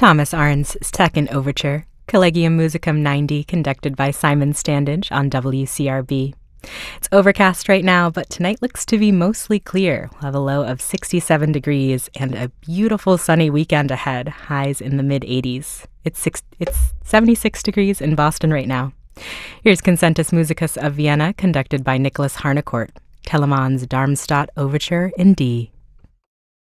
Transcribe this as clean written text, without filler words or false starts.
Thomas Arndt's Second Overture, Collegium Musicum 90, conducted by Simon Standage on WCRB. It's overcast right now, but tonight looks to be mostly clear. We'll have a low of 67 degrees and a beautiful sunny weekend ahead, highs in the mid-80s. It's 76 degrees in Boston right now. Here's Concentus Musicus of Vienna, conducted by Nicholas Harnoncourt, Telemann's Darmstadt Overture in D.